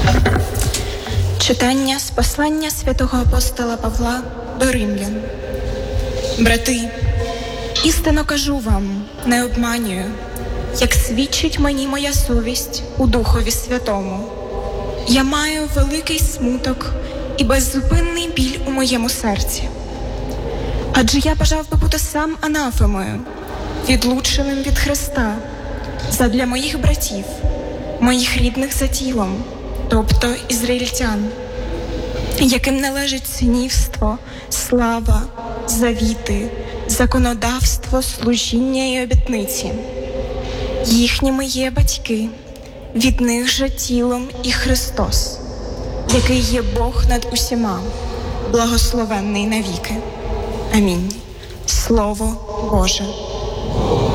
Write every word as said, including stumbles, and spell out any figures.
Читання з послання святого апостола Павла до римлян. Брати, істинно кажу вам, не обманюю, як свідчить мені моя совість у Духові Святому. Я маю великий смуток і беззупинний біль у моєму серці. Адже я бажав би бути сам анафемою, відлученим від Христа, задля моїх братів, моїх рідних за тілом, тобто ізраїльтян, яким належить синівство, слава, завіти, законодавство, служіння і обітниці. Їхніми є батьки, від них же тілом і Христос, який є Бог над усіма, благословенний навіки. Амінь. Слово Боже.